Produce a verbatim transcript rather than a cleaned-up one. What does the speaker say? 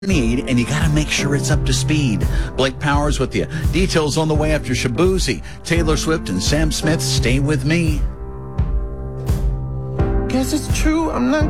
need, and you got to make sure it's up to speed. Blake Powers with you. Details on the way after Shabuzi. Taylor Swift and Sam Smith, Stay With Me. Guess it's true, I'm not